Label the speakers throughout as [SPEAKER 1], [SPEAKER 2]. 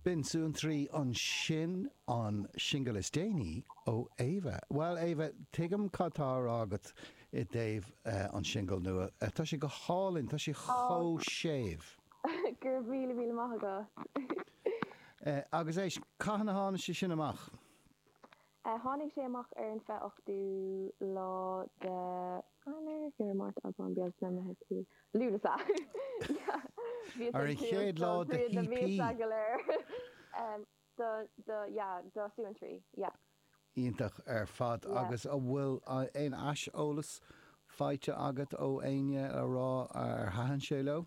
[SPEAKER 1] bin soon trí an sin an single is déine ó Éva. Well, Éva, tuigim catá agat I Dave an single nua. Tá sé go hálinn, tá sé cho séh.
[SPEAKER 2] Gur bhíle maith agat.
[SPEAKER 1] Agus éis caihanna hána sé sin amach.
[SPEAKER 2] Tháinig sé amach ar an feachú lá de gur mát an beag na heú. Lúnasa.
[SPEAKER 1] Ar an chéad lá de hippí.
[SPEAKER 2] Do suúan trí,
[SPEAKER 1] Ítach ar fad agus a bhfuil éon as ólas feite agat ó aine a rá ar hahan sé le?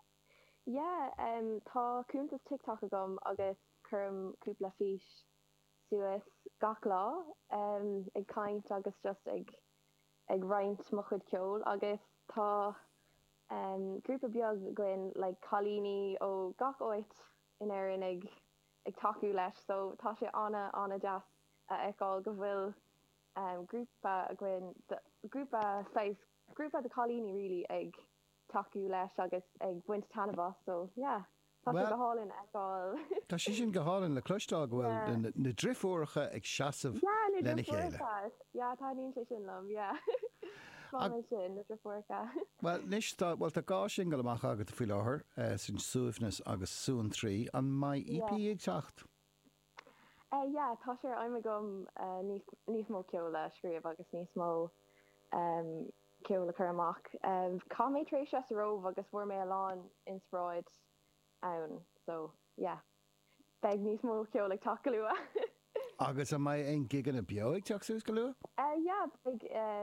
[SPEAKER 2] Tá cúntas TikTok agam agus chum cúpla fís suas gach lá ag caint agus just ag roint mo chud ceol agus tá grúpa beag gin le cholíní ó gach áit in airin ag taú leis, so tá sé anna jazz eáil go bhfuil grúpa gin grúpa de cholíní really ag taú leis agus ag buint tanmha, so tá go hálinn eáil.
[SPEAKER 1] Tá sí sin go hálinn le cloistá bhfuil na drifóracha ag seasamh lena chéile.
[SPEAKER 2] Tá níon sé sin lom, sin na drifóracha.
[SPEAKER 1] Well, níos tá gá singal amach agat faoi láthair sin suaimhnas agus suúan trí an mai EP ag teacht.
[SPEAKER 2] Tá sé aimime gom níos mó ceola scríomh agus níos mó ceola chu amach. Cá mé trééis se róh agus bhfuair mé aláin in spráid ann, so beag níos mó ceola takeú.
[SPEAKER 1] Agus a mai ein gigan a bio ag teach sús go lua?
[SPEAKER 2] Big